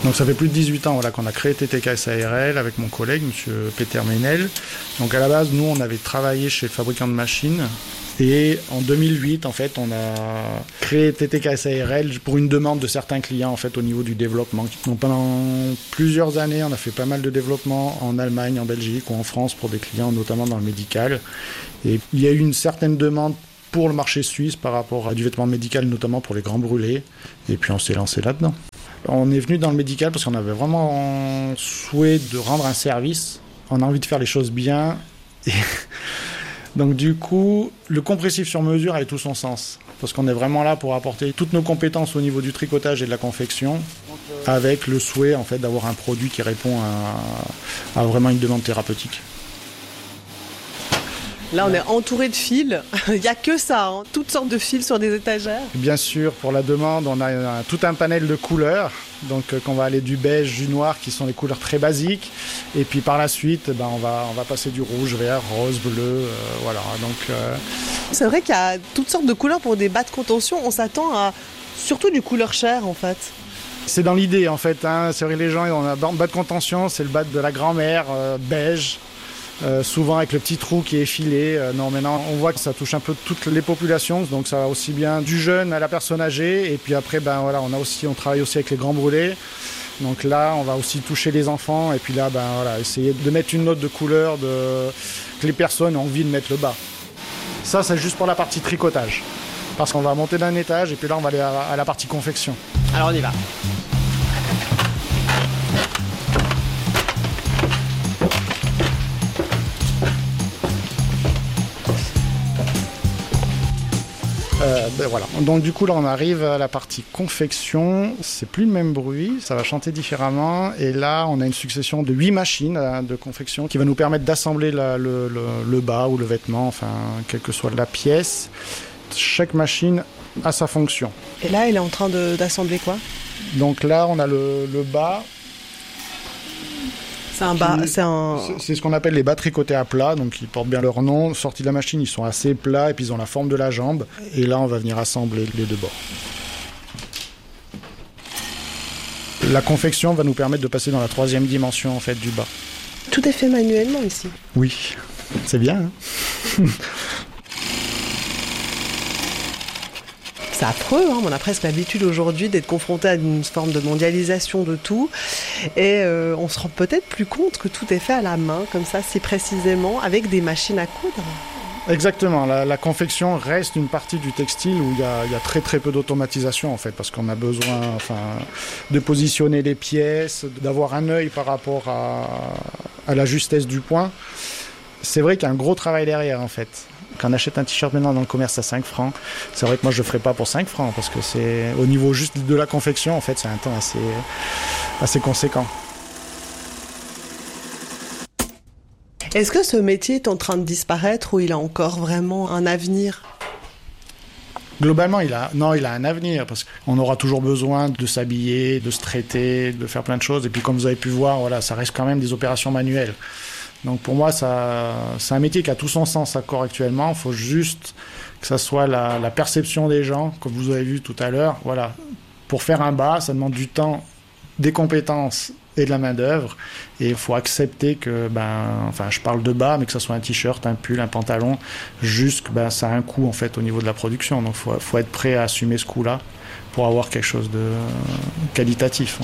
Donc ça fait plus de 18 ans qu'on a créé TTK SARL avec mon collègue, monsieur Peter Menel. Donc à la base, nous, on avait travaillé chez le fabricant de machines. Et en 2008, en fait, on a créé TTK SARL pour une demande de certains clients, en fait, au niveau du développement. Donc pendant plusieurs années, on a fait pas mal de développement en Allemagne, en Belgique ou en France pour des clients, notamment dans le médical. Et il y a eu une certaine demande pour le marché suisse par rapport à du vêtement médical, notamment pour les grands brûlés. Et puis on s'est lancé là-dedans. On est venu dans le médical parce qu'on avait vraiment souhait de rendre un service. On a envie de faire les choses bien. Et donc du coup, le compressif sur mesure a tout son sens. Parce qu'on est vraiment là pour apporter toutes nos compétences au niveau du tricotage et de la confection, avec le souhait en fait, d'avoir un produit qui répond à vraiment une demande thérapeutique. Là, on est entouré de fils. Il n'y a que ça, toutes sortes de fils sur des étagères. Bien sûr, pour la demande, on a tout un panel de couleurs. Donc, qu'on va aller du beige, du noir, qui sont les couleurs très basiques. Et puis, par la suite, on va passer du rouge, vert, rose, bleu. Voilà. Donc, c'est vrai qu'il y a toutes sortes de couleurs pour des bas de contention. On s'attend à surtout du couleur chair, en fait. C'est dans l'idée, en fait. C'est vrai que les gens, on a bas de contention, c'est le bas de la grand-mère, beige. Souvent avec le petit trou qui est effilé. Non, maintenant on voit que ça touche un peu toutes les populations, donc ça va aussi bien du jeune à la personne âgée. Et puis après, on travaille aussi avec les grands brûlés. Donc là, on va aussi toucher les enfants. Et puis là, essayer de mettre une note de couleur que les personnes ont envie de mettre le bas. Ça, c'est juste pour la partie tricotage. Parce qu'on va monter d'un étage et puis là, on va aller à la partie confection. Alors on y va. Voilà. Donc du coup là on arrive à la partie confection, c'est plus le même bruit, ça va chanter différemment et là on a une succession de 8 machines de confection qui va nous permettre d'assembler le bas ou le vêtement, enfin quelle que soit la pièce. Chaque machine a sa fonction. Et là elle est en train d'assembler quoi ? Donc là on a le bas. C'est ce qu'on appelle les bas tricotés à plat, donc ils portent bien leur nom. Sortis de la machine, ils sont assez plats et puis ils ont la forme de la jambe. Et là, on va venir assembler les deux bords. La confection va nous permettre de passer dans la 3e dimension en fait, du bas. Tout est fait manuellement ici ? Oui, c'est bien. C'est affreux, on a presque l'habitude aujourd'hui d'être confronté à une forme de mondialisation de tout et on se rend peut-être plus compte que tout est fait à la main, comme ça, si précisément, avec des machines à coudre. Exactement, la confection reste une partie du textile où il y a très très peu d'automatisation en fait, parce qu'on a besoin de positionner les pièces, d'avoir un œil par rapport à la justesse du point. C'est vrai qu'il y a un gros travail derrière en fait. Quand on achète un t-shirt maintenant dans le commerce à 5 francs, c'est vrai que moi je ne le ferai pas pour 5 francs parce que c'est au niveau juste de la confection, en fait, c'est un temps assez conséquent. Est-ce que ce métier est en train de disparaître ou il a encore vraiment un avenir ? Globalement, il a un avenir parce qu'on aura toujours besoin de s'habiller, de se traiter, de faire plein de choses. Et puis comme vous avez pu voir, voilà, ça reste quand même des opérations manuelles. Donc pour moi, c'est un métier qui a tout son sens encore actuellement. Il faut juste que ça soit la perception des gens, comme vous avez vu tout à l'heure. Voilà. Pour faire un bas, ça demande du temps, des compétences et de la main-d'œuvre. Et il faut accepter que, je parle de bas, mais que ça soit un t-shirt, un pull, un pantalon, juste que ça a un coût en fait au niveau de la production. Donc il faut être prêt à assumer ce coût-là pour avoir quelque chose de qualitatif.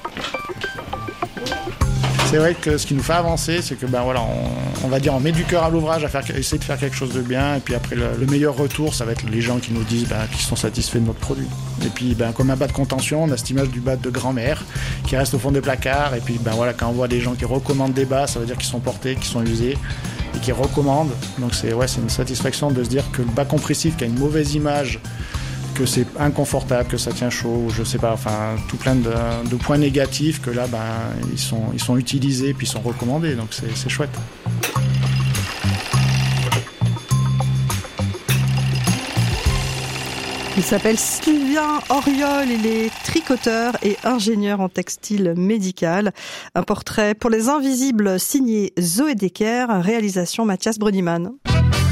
C'est vrai que ce qui nous fait avancer, c'est que on va dire on met du cœur à l'ouvrage à essayer de faire quelque chose de bien et puis après le meilleur retour, ça va être les gens qui nous disent qu'ils sont satisfaits de notre produit. Et puis comme un bas de contention, on a cette image du bas de grand-mère qui reste au fond des placards et puis quand on voit des gens qui recommandent des bas, ça veut dire qu'ils sont portés, qu'ils sont usés et qui recommandent. Donc c'est une satisfaction de se dire que le bas compressif qui a une mauvaise image, que c'est inconfortable, que ça tient chaud, je sais pas, tout plein de points négatifs que là, ils sont utilisés puis ils sont recommandés, donc c'est chouette. Il s'appelle Sylvain Auriol, il est tricoteur et ingénieur en textile médical. Un portrait pour les invisibles signé Zoé Decker, réalisation Mathias Brunniman.